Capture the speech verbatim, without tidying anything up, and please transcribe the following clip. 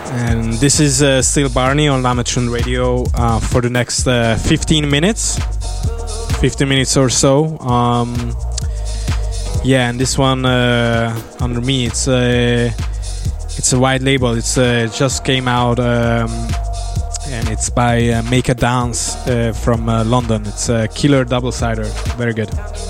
And this is uh, still Barney on Lamatron Radio uh, for the next uh, fifteen minutes. fifteen minutes or so. Um, yeah, and this one uh, under me, it's a, it's a white label. It's uh, just came out um, and it's by uh, Make a Dance uh, from uh, London. It's a killer double-sider. Very good.